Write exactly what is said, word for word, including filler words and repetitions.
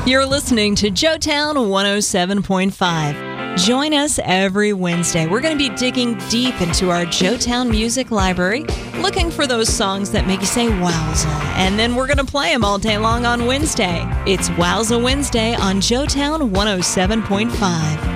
You're listening to Joetown one oh seven point five. Join us every Wednesday. We're going to be digging deep into our Joetown Music Library, looking for those songs that make you say wowza. And then we're going to play them all day long on Wednesday. It's Wowza Wednesday on Joetown one oh seven point five.